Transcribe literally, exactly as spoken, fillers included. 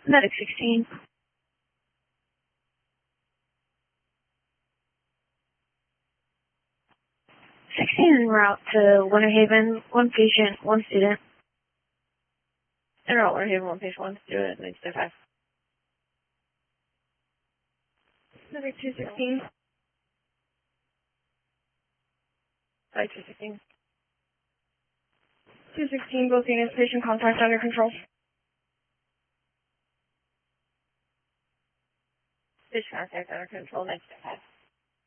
Medic sixteen. sixteen en route to Winter Haven, one patient, one student. En route, Winter Haven, one patient, one student, needs to five. Medic two sixteen. Five two sixteen. two sixteen, both units, patient contact under control. Patient contact under control, next to five.